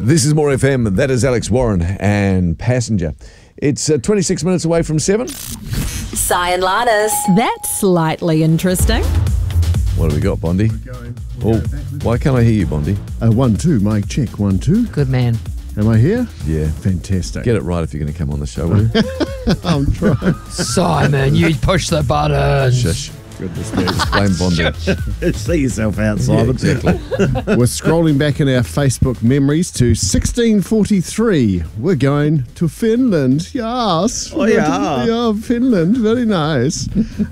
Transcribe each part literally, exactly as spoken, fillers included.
This is More F M. That is Alex Warren and Passenger. It's uh, twenty-six minutes away from seven. Si and Lana's. That's slightly interesting. What have we got, Bondi? We're going. Oh, why can't I hear you, Bondi? Uh, one, two, mic check, one, two. Good man. Am I here? Yeah. Fantastic. Get it right if you're going to come on the show, will you? I'm trying. Simon, you push the button. Shush. Goodness me. Blame Bondi. See yourself out, Yeah, Simon. exactly. We're scrolling back in our Facebook memories to sixteen forty-three. We're going to Finland. Yes. Oh, yeah. Yeah, Finland. Very nice.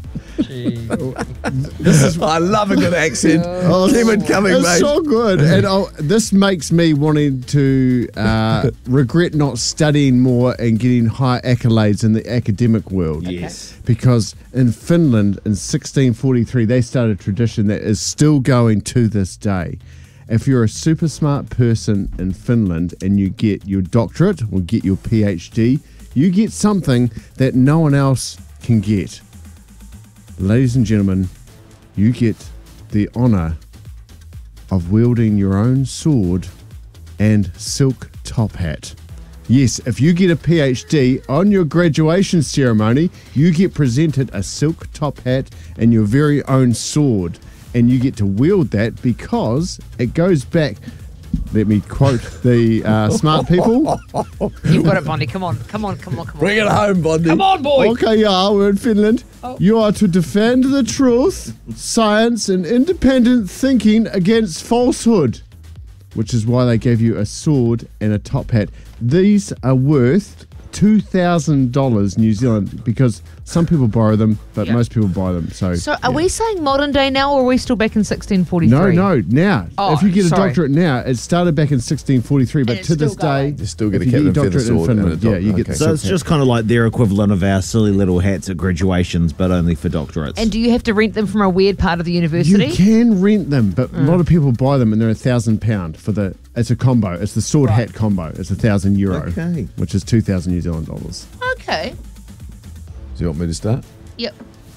I love a good accent. Oh, Keep it coming, it's mate. so good. And oh, this makes me wanting to uh, regret not studying more and getting high accolades in the academic world. Yes. Because in Finland in sixteen forty-three, they started a tradition that is still going to this day. If you're a super smart person in Finland and you get your doctorate or get your PhD, you get something that no one else can get. Ladies and gentlemen, you get the honour of wielding your own sword and silk top hat. Yes, if you get a PhD on your graduation ceremony, you get presented a silk top hat and your very own sword. And you get to wield that because it goes back, let me quote the uh, smart people. You've got it, Bondi. Come on, come on, come on, come on. Bring it home, Bondi. Come on, boy. Okay, yeah, we're in Finland. Oh. You are to defend the truth, science, and independent thinking against falsehood, which is why they gave you a sword and a top hat. These are worth two thousand dollars New Zealand because some people borrow them, but Yeah. most people buy them. So, So are yeah. we saying modern day now, or are we still back in sixteen forty-three? No, no, now. Oh, if you get a sorry. doctorate now, it started back in sixteen forty-three, but it's to this still going. day, You still get if a you Captain your Feather doctorate in sword and a Finland, yeah, doc- you get okay. the So silk it's hat. just kind of like their equivalent of our silly little hats at graduations, but only for doctorates. And do you have to rent them from a weird part of the university? You can rent them, but Mm. a lot of people buy them, and they're a thousand pound for the. It's a combo. It's the sword hat combo. It's a thousand euro, Okay. which is two thousand New Zealand dollars. Okay. Do you want me to start? Yep.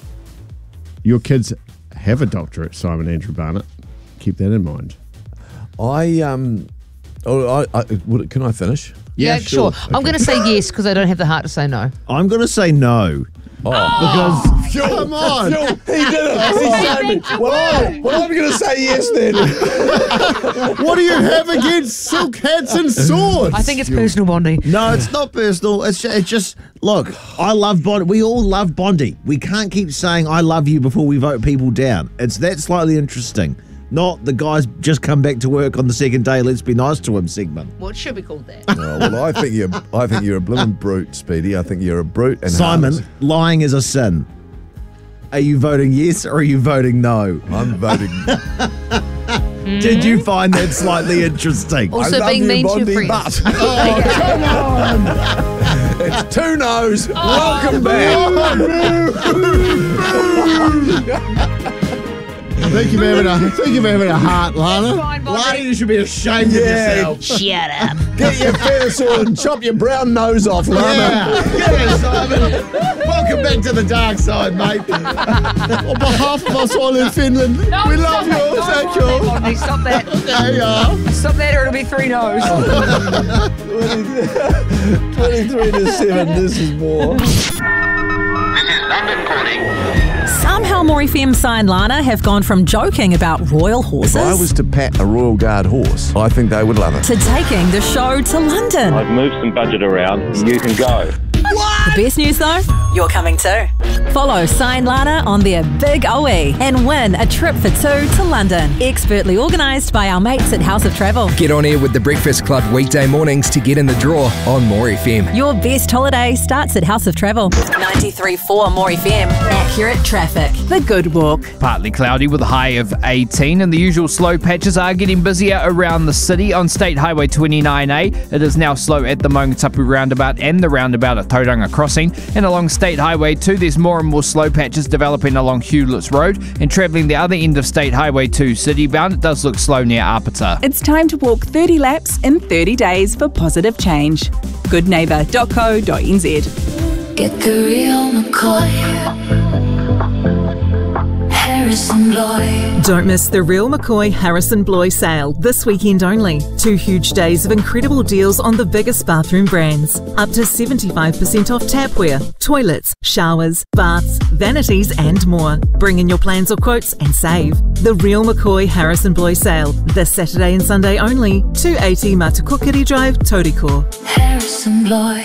Your kids have a doctorate, Simon Andrew Barnett. Keep that in mind. I, um, oh, I, I would it, can I finish? Yeah, sure. I'm going to say yes because I don't have the heart to say no. I'm going to say no. Oh, Because come on, Phil, he did it. He saved me. Well, I, well, I'm going to say yes then. what do you have against silk hats and swords? I think it's personal, Bondi. No, it's not personal. It's just, it's just look, I love Bondi. We all love Bondi. We can't keep saying I love you before we vote people down. It's that slightly interesting. Not the guys just come back to work on the second day, let's be nice to him segment. What should be called that? Oh, well, I think you're. I think you're a blooming brute, Speedy. I think you're a brute. And Simon, harmless. lying is a sin. Are you voting yes or are you voting no? I'm voting. Did you find that slightly interesting? Also I love being you, mean to Bondi, your friends. but it's two no's. Welcome back. Thank you for having a thank you for having a heart, Lana. Fine, Bondi. Lana, you should be ashamed Yeah. of yourself. Shut up. Get your feather sword and chop your brown nose off, Lana. Yeah, yeah, Simon. Welcome back to the dark side, mate. On behalf of us all in Finland, No, we stop love you. it. Don't Thank do that, you. Bondi. Stop that. There you are. Stop that or it'll be three no's. twenty-three to seven. This is more. Somehow More F M, Si and Lana have gone from joking about royal horses If I was to pat a Royal Guard horse, I think they would love it. to taking the show to London. I've moved some budget around. You can go. The best news though, you're coming too. Follow Si and Lana on their Big O E and win a trip for two to London. Expertly organised by our mates at House of Travel. Get on air with the Breakfast Club weekday mornings to get in the draw on More F M. Your best holiday starts at House of Travel. ninety-three point four More F M. Accurate traffic. The Good Walk. Partly cloudy with a high of eighteen, and the usual slow patches are getting busier around the city. On State Highway twenty-nine A, it is now slow at the Maungatapu roundabout and the roundabout at Tauranga Crossing. And along State Highway two, there's more and more slow patches developing along Hewletts Road. And travelling the other end of State Highway two citybound, it does look slow near Apata. It's time to walk thirty laps in thirty days for positive change. good neighbour dot co dot n z. Get the real McCoy. Harrison Bloy. Don't miss the Real McCoy Harrison Bloy sale this weekend only. Two huge days of incredible deals on the biggest bathroom brands. Up to seventy-five percent off tapware, toilets, showers, baths, vanities and more. Bring in your plans or quotes and save. The Real McCoy Harrison Bloy sale this Saturday and Sunday only. two eighty Matukukiri Drive, Tauriko. Harrison Bloy.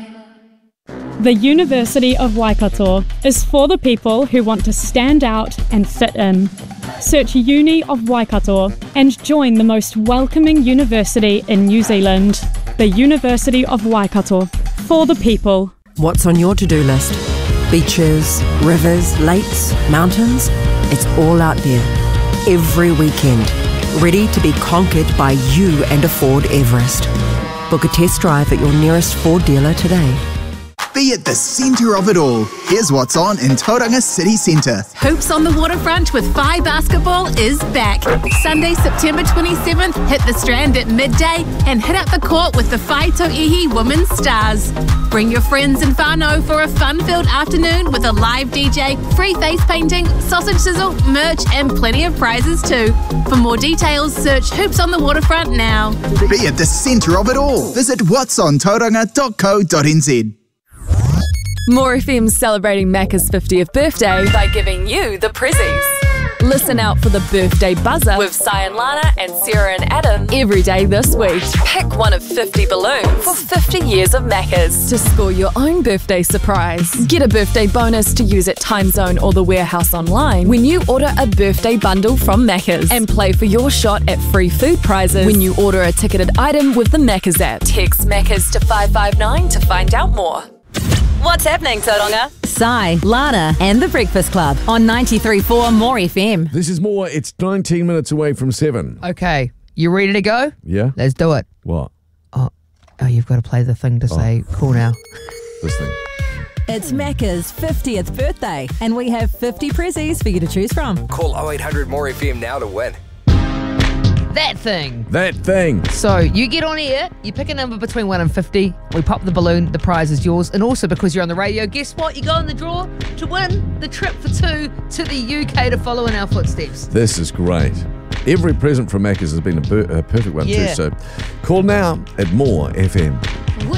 The University of Waikato is for the people who want to stand out and fit in. Search Uni of Waikato and join the most welcoming university in New Zealand. The University of Waikato, for the people. What's on your to-do list? Beaches, rivers, lakes, mountains? It's all out there. Every weekend. Ready to be conquered by you and a Ford Everest. Book a test drive at your nearest Ford dealer today. Be at the centre of it all. Here's what's on in Tauranga City Centre. Hoops on the Waterfront with Whai Basketball is back. Sunday, September twenty-seventh, hit the Strand at midday and hit up the court with the Whai To'ihi Women's Stars. Bring your friends and whānau for a fun-filled afternoon with a live D J, free face painting, sausage sizzle, merch and plenty of prizes too. For more details, search Hoops on the Waterfront now. Be at the centre of it all. Visit whats on tauranga dot co dot n z. More F M's celebrating Macca's fiftieth birthday by giving you the prezzies. Listen out for the birthday buzzer with Cyan Lana and Sarah and Adam every day this week. Pick one of fifty balloons for fifty years of Macca's to score your own birthday surprise. Get a birthday bonus to use at Timezone or the Warehouse online when you order a birthday bundle from Macca's. And play for your shot at free food prizes when you order a ticketed item with the Macca's app. Text Macca's to five five nine to find out more. What's happening, Tauranga? Sai, Lana, and the Breakfast Club on ninety-three point four More F M. This is more. It's nineteen minutes away from seven. Okay, you ready to go? Yeah. Let's do it. What? Oh, oh you've got to play the thing to Oh. say, cool now. This thing. It's Macca's fiftieth birthday, and we have fifty prezzies for you to choose from. Call oh eight hundred more F M now to win. That thing. That thing. So you get on here, you pick a number between one and fifty, we pop the balloon, the prize is yours. And also because you're on the radio, guess what? You go in the draw to win the trip for two to the U K to follow in our footsteps. This is great. Every present from Macca's has been a, per- a perfect one Yeah. too. So call now at More F M.